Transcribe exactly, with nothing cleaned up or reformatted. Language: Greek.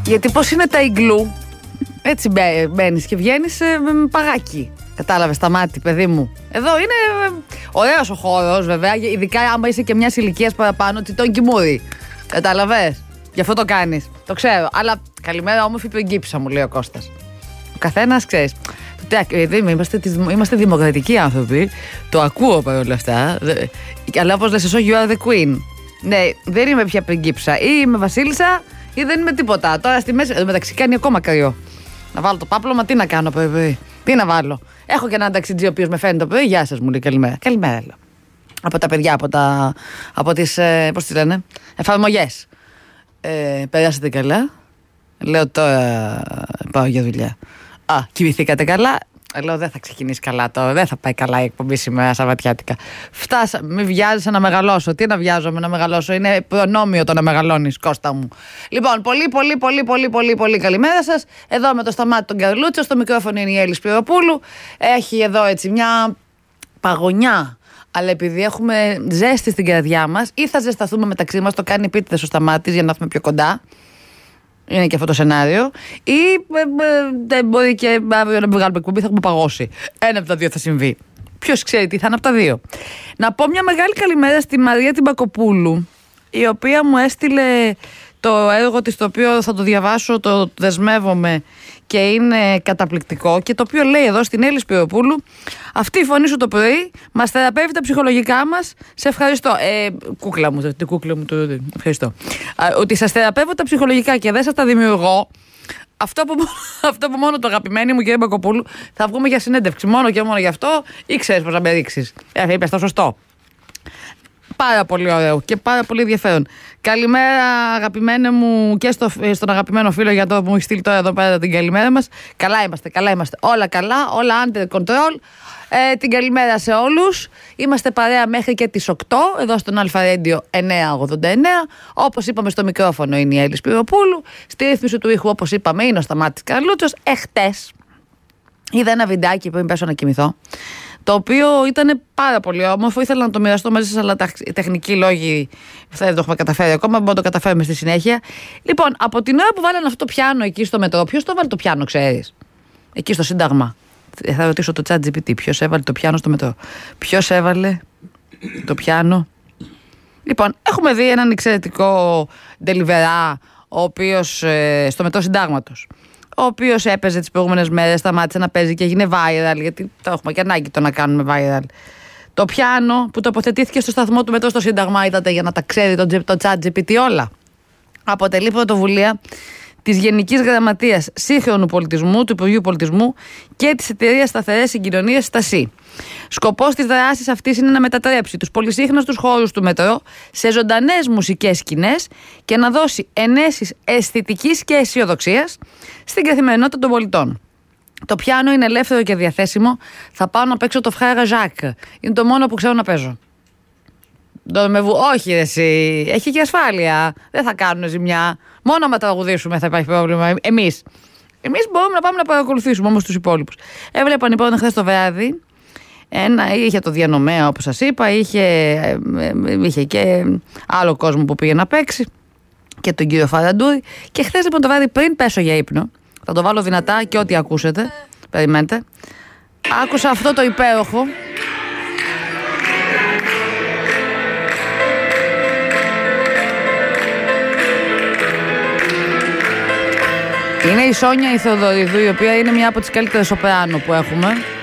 Γιατί πώς είναι τα ιγκλού, έτσι μπαίνεις και βγαίνεις ε, με παγάκι. Κατάλαβες, τα μάτι, παιδί μου. Εδώ είναι ε, ωραίος ο χώρος, βέβαια, ειδικά άμα είσαι και μιας ηλικίας παραπάνω, τιτών κοιμούρι. Κατάλαβες, γι' αυτό το κάνεις. Το ξέρω. Αλλά καλημέρα, όμορφη πριγκίπισσα, μου λέει ο Κώστας. Ο καθένας, ξέρεις. Είμαστε, είμαστε δημοκρατικοί άνθρωποι. Το ακούω παρόλα αυτά. Αλλά όπως λες εσύ, you are the queen. Ναι, δεν είμαι πια πριγκίψα. Ή είμαι βασίλισσα ή δεν είμαι τίποτα. Τώρα στη μέση. Εδώ μεταξύ κάνει ακόμα κρυό. Να βάλω το πάπλωμα, τι να κάνω πρωί. Τι να βάλω. Έχω και έναν ταξιτζή ο οποίος με φέρνει το πρωί. Γεια σας, μου λέει καλημέρα. Καλημέρα, λέω. Από τα παιδιά, από, τα, από τις. Ε, πώς τις λένε, εφαρμογές. Ε, περάσατε καλά. Λέω τώρα πάω για δουλειά. Α, κοιμηθήκατε καλά. Λέω δεν θα ξεκινήσει καλά τώρα. Δεν θα πάει καλά η εκπομπή σήμερα Σαββατιάτικα. Φτάσα, μη βιάζεσαι να μεγαλώσω. Τι να βιάζομαι να μεγαλώσω. Είναι προνόμιο το να μεγαλώνεις, Κώστα μου. Λοιπόν, πολύ, πολύ, πολύ, πολύ, πολύ, πολύ καλημέρα σας. Εδώ με το Σταμάτη τον Καρλούτσο. Στο μικρόφωνο είναι η Έλλη Σπυροπούλου. Έχει εδώ έτσι μια παγωνιά. Αλλά επειδή έχουμε ζέστη στην καρδιά μας, ή θα ζεσταθούμε μεταξύ μας, το κάνει επίτηδες ο Σταμάτης για να έρθουμε πιο κοντά. Είναι και αυτό το σενάριο. Ή δεν ε, ε, μπορεί και αύριο να βγάλουμε εκπομπή, θα έχουμε παγώσει. Ένα από τα δύο θα συμβεί. Ποιος ξέρει τι θα είναι από τα δύο. Να πω μια μεγάλη καλημέρα στη Μαρία την Μπακοπούλου, η οποία μου έστειλε το έργο της, το οποίο θα το διαβάσω, το δεσμεύομαι και είναι καταπληκτικό, και το οποίο λέει εδώ στην Έλλη Σπυροπούλου: αυτή η φωνή σου το πρωί μας θεραπεύει τα ψυχολογικά μας. Σε ευχαριστώ. Ε, κούκλα μου, την κούκλα μου, το ευχαριστώ. Α, ότι σας θεραπεύω τα ψυχολογικά και δεν σας τα δημιουργώ. Αυτό που, αυτό που μόνο το αγαπημένη μου κυρία Μπακοπούλου, θα βγούμε για συνέντευξη μόνο και μόνο γι' αυτό, ή ξέρεις πώς να με ρίξεις. Ε, είπες το σωστό. Πάρα πολύ ωραίο και πάρα πολύ ενδιαφέρον. Καλημέρα, αγαπημένε μου, και στο, στον αγαπημένο φίλο για το που μου έχει στείλει τώρα εδώ πέρα την καλημέρα μας. Καλά είμαστε, καλά είμαστε. Όλα καλά, όλα under control. Ε, την καλημέρα σε όλους. Είμαστε παρέα μέχρι και τις οκτώ εδώ στον Αλφα Radio εννιακόσια ογδόντα εννέα. Όπως είπαμε, στο μικρόφωνο είναι η Έλλη Σπυροπούλου. Στη ρύθμιση του ήχου, όπως είπαμε, είναι ο Σταμάτης Καρλούτσος. Εχτες είδα ένα βιντεάκι πριν πέσω να κοιμηθώ, το οποίο ήταν πάρα πολύ όμορφο. Ήθελα να το μοιραστώ μαζί σας, αλλά τα τεχνικοί λόγοι δεν το έχουμε καταφέρει ακόμα. Μπορούμε να το καταφέρουμε στη συνέχεια. Λοιπόν, από την ώρα που βάλανε αυτό το πιάνο εκεί στο μετρό, ποιος το βάλει το πιάνο, ξέρεις? Εκεί στο Σύνταγμα. Θα ρωτήσω το ChatGPT, ποιος έβαλε το πιάνο στο μετρό. Ποιος έβαλε το πιάνο. Λοιπόν, έχουμε δει έναν εξαιρετικό ντελιβερά, ο οποίος ε, στο μετρό Συντάγματος, ο οποίος έπαιζε τις προηγούμενες μέρες, σταμάτησε να παίζει και έγινε viral, γιατί το έχουμε και ανάγκη το να κάνουμε viral. Το πιάνο που τοποθετήθηκε στο σταθμό του μετρό στο Σύνταγμα, είδατε, για να τα ξέρει το, το ChatGPT όλα. Αποτελεί πρωτοβουλία της Γενικής Γραμματείας Σύγχρονου Πολιτισμού, του Υπουργείου Πολιτισμού και της Εταιρείας Σταθερές Συγκοινωνίες ΣΤΑΣΥ. Σκοπός της δράσης αυτής είναι να μετατρέψει τους πολυσύχναστους χώρους του μετρό σε ζωντανές μουσικές σκηνές και να δώσει ενέσεις αισθητικής και αισιοδοξίας στην καθημερινότητα των πολιτών. Το πιάνο είναι ελεύθερο και διαθέσιμο. Θα πάω να παίξω το Frère Jacques. Είναι το μόνο που ξέρω να παίζω. Το με βου... Όχι, εσύ. Έχει και ασφάλεια. Δεν θα κάνουν ζημιά. Μόνο να τραγουδήσουμε θα υπάρχει πρόβλημα. Εμείς. Εμείς μπορούμε να πάμε να παρακολουθήσουμε όμως τους υπόλοιπους. Έβλεπαν λοιπόν χθες το βράδυ. Ένα, είχε το διανομέα, όπως σας είπα. Είχε, είχε και άλλο κόσμο που πήγε να παίξει. Και τον κύριο Φαραντούρη. Και χθες λοιπόν το βράδυ, πριν πέσω για ύπνο, θα το βάλω δυνατά και ό,τι ακούσετε. Περιμένετε. Άκουσα αυτό το υπέροχο. Είναι η Σόνια η Θεοδωρίδου, η οποία είναι μια από τις καλύτερες σοπράνο που έχουμε.